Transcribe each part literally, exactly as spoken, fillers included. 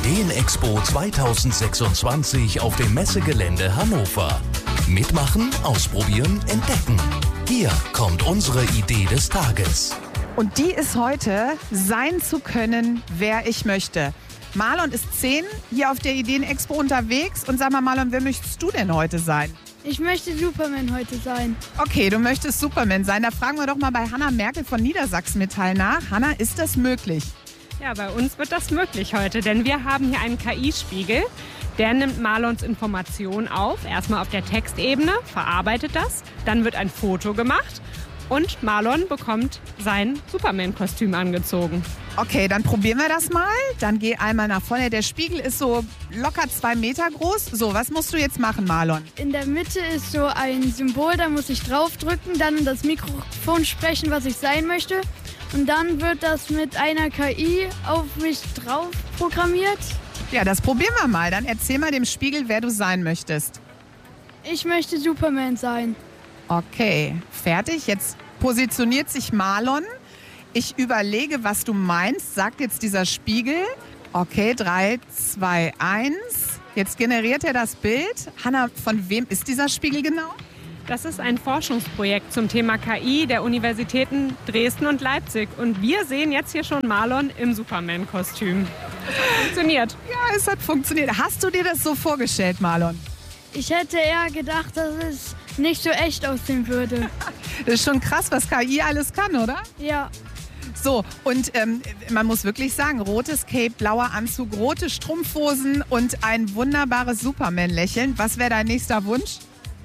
Ideenexpo zweitausendsechsundzwanzig auf dem Messegelände Hannover. Mitmachen, ausprobieren, entdecken. Hier kommt unsere Idee des Tages. Und die ist heute, sein zu können, wer ich möchte. Marlon ist zehn, hier auf der Ideenexpo unterwegs. Und sag mal, Marlon, wer möchtest du denn heute sein? Ich möchte Superman heute sein. Okay, du möchtest Superman sein. Da fragen wir doch mal bei Hanna Merkel von Niedersachsen Metall nach. Hanna, ist das möglich? Ja, bei uns wird das möglich heute, denn wir haben hier einen K I-Spiegel. Der nimmt Marlons Informationen auf, erstmal auf der Textebene, verarbeitet das, dann wird ein Foto gemacht und Marlon bekommt sein Superman-Kostüm angezogen. Okay, dann probieren wir das mal. Dann geh einmal nach vorne. Der Spiegel ist so locker zwei Meter groß. So, was musst du jetzt machen, Marlon? In der Mitte ist so ein Symbol, da muss ich draufdrücken, dann in das Mikrofon sprechen, was ich sein möchte. Und dann wird das mit einer K I auf mich drauf programmiert. Ja, das probieren wir mal. Dann erzähl mal dem Spiegel, wer du sein möchtest. Ich möchte Superman sein. Okay, fertig. Jetzt positioniert sich Marlon. Ich überlege, was du meinst, sagt jetzt dieser Spiegel. Okay, drei, zwei, eins. Jetzt generiert er das Bild. Hanna, von wem ist dieser Spiegel genau? Das ist ein Forschungsprojekt zum Thema K I der Universitäten Dresden und Leipzig. Und wir sehen jetzt hier schon Marlon im Superman-Kostüm. Das hat funktioniert. Ja, es hat funktioniert. Hast du dir das so vorgestellt, Marlon? Ich hätte eher gedacht, dass es nicht so echt aussehen würde. Das ist schon krass, was K I alles kann, oder? Ja. So, und ähm, man muss wirklich sagen, rotes Cape, blauer Anzug, rote Strumpfhosen und ein wunderbares Superman-Lächeln. Was wäre dein nächster Wunsch?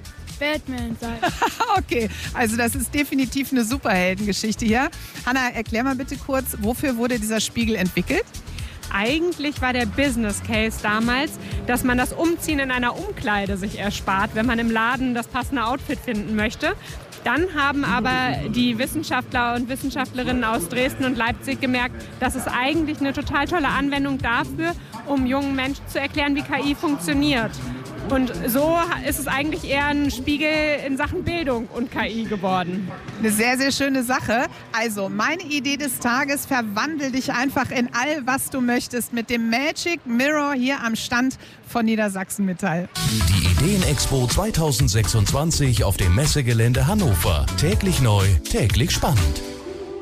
Batman sein. Okay, also das ist definitiv eine Superheldengeschichte hier. Hanna, erklär mal bitte kurz, wofür wurde dieser Spiegel entwickelt? Eigentlich war der Business Case damals, dass man das Umziehen in einer Umkleide sich erspart, wenn man im Laden das passende Outfit finden möchte. Dann haben aber die Wissenschaftler und Wissenschaftlerinnen aus Dresden und Leipzig gemerkt, dass es eigentlich eine total tolle Anwendung dafür, um jungen Menschen zu erklären, wie K I funktioniert. Und so ist es eigentlich eher ein Spiegel in Sachen Bildung und K I geworden. Eine sehr, sehr schöne Sache. Also, meine Idee des Tages, verwandel dich einfach in all, was du möchtest mit dem Magic Mirror hier am Stand von Niedersachsen Metall. Die Ideenexpo zweitausendsechsundzwanzig auf dem Messegelände Hannover. Täglich neu, täglich spannend.